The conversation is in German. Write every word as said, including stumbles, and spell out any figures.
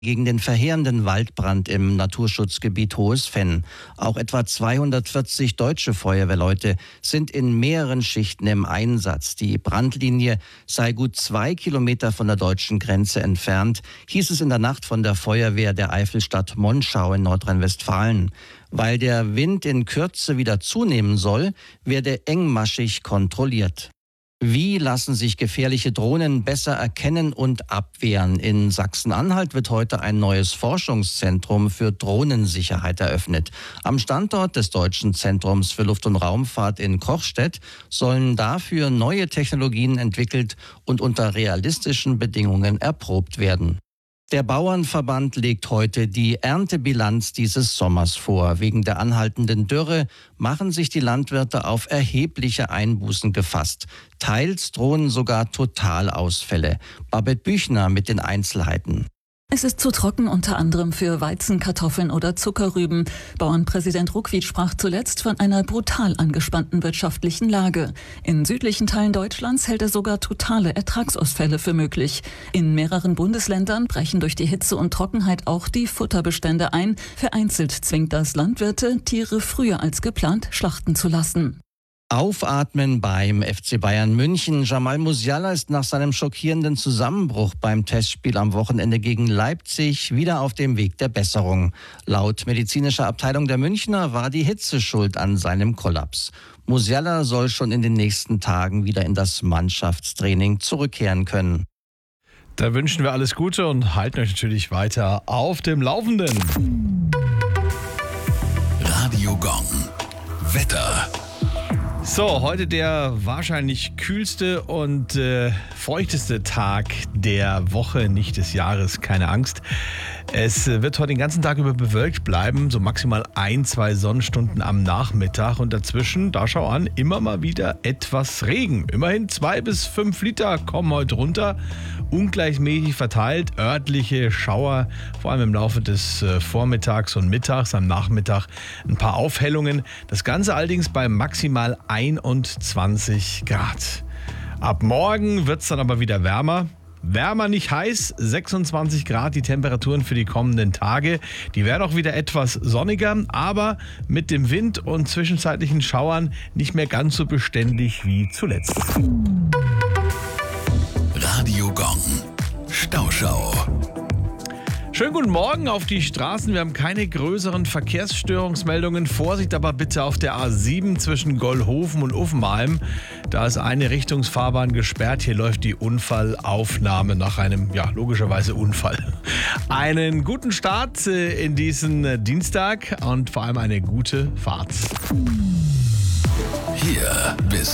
Gegen den verheerenden Waldbrand im Naturschutzgebiet Hohes Venn. Auch etwa zweihundertvierzig deutsche Feuerwehrleute sind in mehreren Schichten im Einsatz. Die Brandlinie sei gut zwei Kilometer von der deutschen Grenze entfernt, hieß es in der Nacht von der Feuerwehr der Eifelstadt Monschau in Nordrhein-Westfalen. Weil der Wind in Kürze wieder zunehmen soll, werde engmaschig kontrolliert. Wie lassen sich gefährliche Drohnen besser erkennen und abwehren? In Sachsen-Anhalt wird heute ein neues Forschungszentrum für Drohnensicherheit eröffnet. Am Standort des Deutschen Zentrums für Luft- und Raumfahrt in Kochstedt sollen dafür neue Technologien entwickelt und unter realistischen Bedingungen erprobt werden. Der Bauernverband legt heute die Erntebilanz dieses Sommers vor. Wegen der anhaltenden Dürre machen sich die Landwirte auf erhebliche Einbußen gefasst. Teils drohen sogar Totalausfälle. Babette Büchner mit den Einzelheiten. Es ist zu trocken, unter anderem für Weizen, Kartoffeln oder Zuckerrüben. Bauernpräsident Ruckwied sprach zuletzt von einer brutal angespannten wirtschaftlichen Lage. In südlichen Teilen Deutschlands hält er sogar totale Ertragsausfälle für möglich. In mehreren Bundesländern brechen durch die Hitze und Trockenheit auch die Futterbestände ein. Vereinzelt zwingt das Landwirte, Tiere früher als geplant schlachten zu lassen. Aufatmen beim F C Bayern München. Jamal Musiala ist nach seinem schockierenden Zusammenbruch beim Testspiel am Wochenende gegen Leipzig wieder auf dem Weg der Besserung. Laut medizinischer Abteilung der Münchner war die Hitze schuld an seinem Kollaps. Musiala soll schon in den nächsten Tagen wieder in das Mannschaftstraining zurückkehren können. Da wünschen wir alles Gute und halten euch natürlich weiter auf dem Laufenden. Radio Gong. Wetter. So, heute der wahrscheinlich kühlste und äh, feuchteste Tag der Woche, nicht des Jahres, keine Angst. Es wird heute den ganzen Tag über bewölkt bleiben, so maximal ein, zwei Sonnenstunden am Nachmittag und dazwischen, da schau an, immer mal wieder etwas Regen. Immerhin zwei bis fünf Liter kommen heute runter, ungleichmäßig verteilt, örtliche Schauer, vor allem im Laufe des äh, Vormittags und Mittags, am Nachmittag ein paar Aufhellungen. Das Ganze allerdings bei maximal einundzwanzig Grad. Ab morgen wird es dann aber wieder wärmer. Wärmer, nicht heiß, sechsundzwanzig Grad die Temperaturen für die kommenden Tage. Die werden auch wieder etwas sonniger, aber mit dem Wind und zwischenzeitlichen Schauern nicht mehr ganz so beständig wie zuletzt. Radio Gong. Stauschau. Schönen guten Morgen auf die Straßen. Wir haben keine größeren Verkehrsstörungsmeldungen. Vorsicht aber bitte auf der A sieben zwischen Gollhofen und Uffenheim. Da ist eine Richtungsfahrbahn gesperrt. Hier läuft die Unfallaufnahme nach einem, ja, logischerweise Unfall. Einen guten Start in diesen Dienstag und vor allem eine gute Fahrt. Hier